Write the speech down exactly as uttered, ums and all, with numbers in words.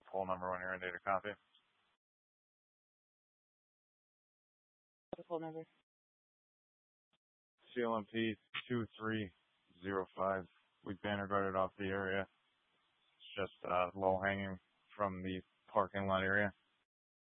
poll number when you're ready to copy. The poll number. C L M P two three zero five. We banner guarded off the area. It's just uh, low hanging from the parking lot area.